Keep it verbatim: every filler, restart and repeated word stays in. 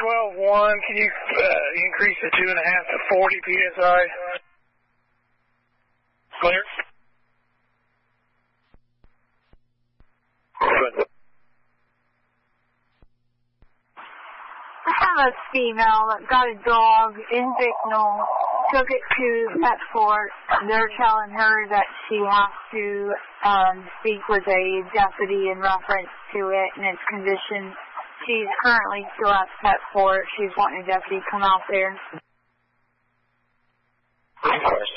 twelve one, can you uh, increase the two and a half to forty P S I? Clear. Good. I have a female that got a dog in Bicknell, took it to Petsport. They're telling her that she has to um, speak with a deputy in reference to it and its condition. She's currently still at Petsport. She's wanting a deputy to come out there. Of course.